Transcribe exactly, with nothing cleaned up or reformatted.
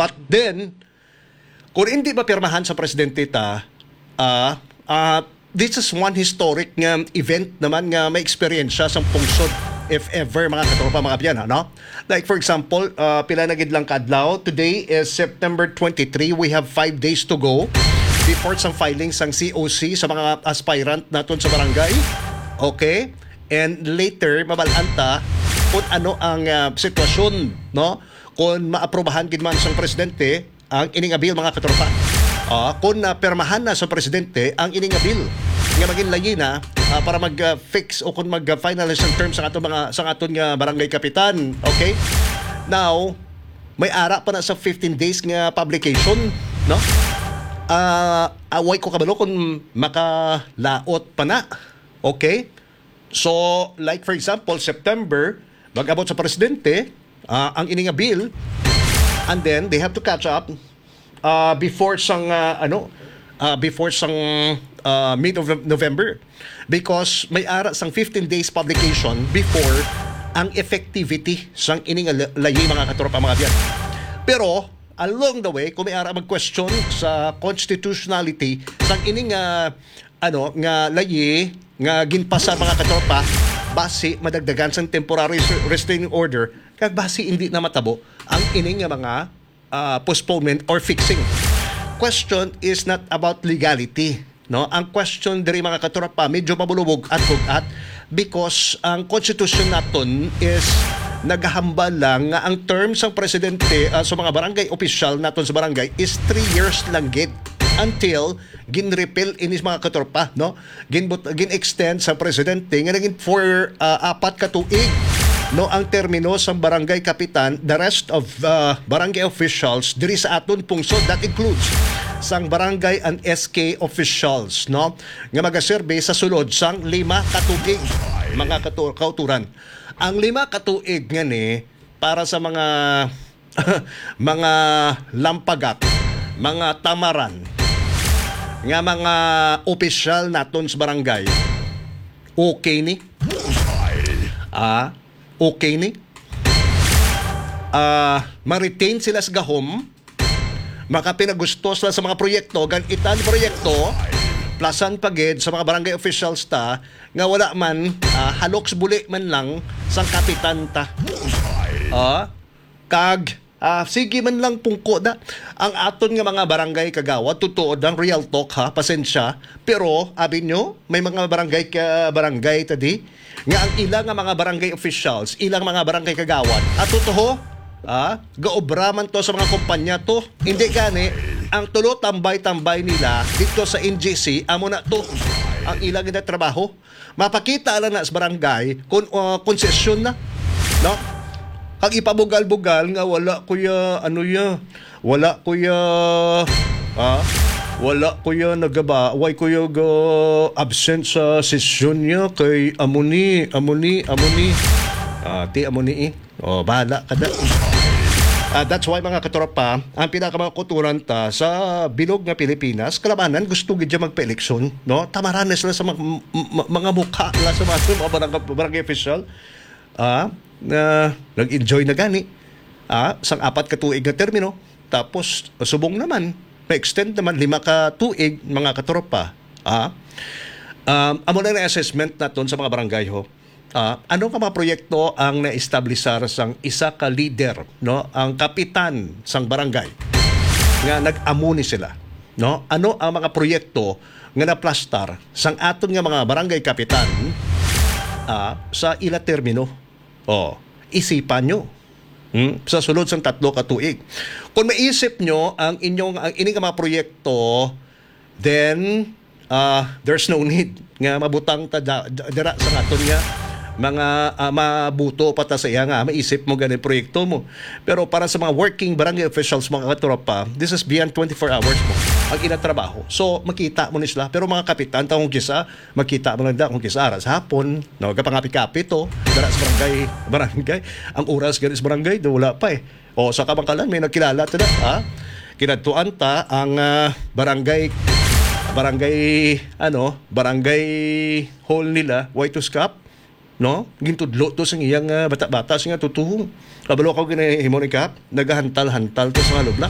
But then, kung hindi ba pirmahan sa presidente ta, uh, uh, this is one historic nga event naman nga may experience siya sa pungsod, if ever, mga katropa, mga biyan, no? Like for example, uh, pila na gid lang kadlaw. Today is September twenty-three. We have five days to go before some filings sang C O C sa mga aspirant naton sa barangay. Okay? And later, mabalanta kung ano ang uh, sitwasyon, no? Kung maaprobahan gid man sang presidente ang ining abil, mga katropa. Uh, kung uh, permahan na sa presidente ang ining abil nga maging layi na uh, para mag-fix uh, o kung mag-finalize ang terms sa aton mga sa aton nga barangay kapitan. Okay? Now, may ara pa na sa fifteen days nga publication, no? Uh, away ko kabalo kung makalaot pa na. Okay? So, like for example, September, mag-abot sa presidente uh, ang ining abil, and then they have to catch up uh, before sang uh, ano uh, before sang uh, mid of November, because may ara sang fifteen days publication before ang effectivity sang ining layi, mga katropa, mga biyan. Pero along the way, kung may ara mag-question sa constitutionality sang ining uh, ano nga layi nga ginpasa, mga katropa, base madagdagan sang temporary restraining order, kag base hindi na matabo ang ining nga mga uh, postponement or fixing. Question is not about legality, no? Ang question diri, mga katropa, medyo mabulubog at bugat, because ang constitution naton is naghahambal lang nga ang term sang presidente uh, sa mga barangay official naton sa barangay is three years lang gid, until gin-repeal inis, mga katropa, no? Gin gin-extend sa presidente nga naging for uh, apat ka tuig, no, ang termino sa barangay kapitan. The rest of uh, barangay officials diri sa aton pungsod, that includes sang barangay and S K officials, no, nga magaserbe sa sulod sang lima ka tuig, mga katu- kauturan. Ang lima ka tuig nga ni para sa mga mga lampagat, mga tamaran, nga mga opisyal naton sa barangay. Okay ni? Ah, okay ni? Ah, ma-retain sila sa gahom, makapinagusto sila sa mga proyekto, ganitan proyekto, plasan pagid sa mga barangay officials ta, nga wala man, ah, haloks buli man lang sang kapitan ta. Ah, kag Ah, sige man lang pungko da. Ang aton nga mga barangay kagawad, totoo ang real talk, ha, pasensya. Pero, abi nyo, may mga barangay ka barangay tadi, nga ang ilang nga mga barangay officials, ilang mga barangay kagawad, at totoo, ah, gaobraman to sa mga kumpanya to. Hindi gani, ang tulo tambay-tambay nila dito sa N G C, amo na to ang ilang na trabaho. Mapakita lang na sa barangay kung uh, konsesyon na, no? Ang ipabugal-bugal nga wala kuya ano ya, wala kuya ah, wala kuya nagaba, why kuya ga absent sa sesyon niya kay amuni, amuni, amuni. Ah, ti amuni eh. Oh, bahala kada. Uh, that's why, mga katropa, ang pinakamakuturan ta sa bilog nga Pilipinas, kalabanan gusto gid magpa-eleksyon, no? Tamaran na sila sa mga, mga mukha la sa mga, mga barangay, barangay official. Ah, na nag-enjoy na gani, ah, sang apat ka tuig nga termino, tapos subong naman pa-extend naman lima ka tuig, mga katropa. Ah, um, amo na na assessment naton sa mga barangay ho. Ah, ano ka mga proyekto ang na-establisar sang isa ka leader, no, ang kapitan sang barangay nga nag-amuni sila, no? Ano ang mga proyekto nga na-plastar sang aton nga mga barangay kapitan ah, sa ila termino? Oh, isipan nyo. Hmm? Sa sulod sang tatlo ka tuig. Kung maisip nyo ang inyong ang ining mga proyekto, then uh, there's no need nga mabutang ta dira sa aton nga mga uh, mabuto pa ta sa iya nga maisip mo ganing proyekto mo. Pero para sa mga working barangay officials, mga katropa, this is beyond twenty-four hours mo ang inatrabaho. So makita mo ni sila. Pero mga kapitan taong kisa, makita mo lang da kung kisa aras hapon, no, kapangapi-kapi to dara sa barangay, barangay. Ang oras gani sa barangay do wala pa eh. O sa kabangkalan may nagkilala ta, ha? Kinadtuan ta ang uh, barangay barangay ano, barangay hall nila, White House Cup, no? Gintudlo to sa iyang uh, bata-bata, sa nga tutuhong. Kabalo ko ginahimo ni Kap, nagahantal-hantal to sa lubla.